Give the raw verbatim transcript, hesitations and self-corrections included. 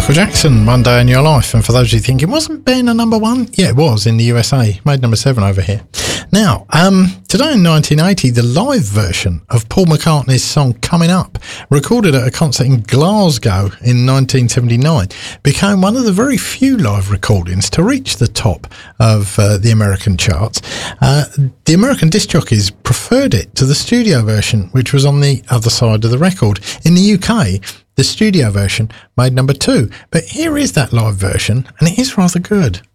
Michael Jackson, One Day in Your Life. And for those of you thinking, wasn't Ben a number one? Yeah, it was in the U S A. Made number seven over here. Now, um, today in nineteen eighty, the live version of Paul McCartney's song Coming Up, recorded at a concert in Glasgow in nineteen seventy-nine, became one of the very few live recordings to reach the top of uh, the American charts. Uh, the American disc jockeys preferred it to the studio version, which was on the other side of the record. In the U K, the studio version made number two. But here is that live version, and it is rather good.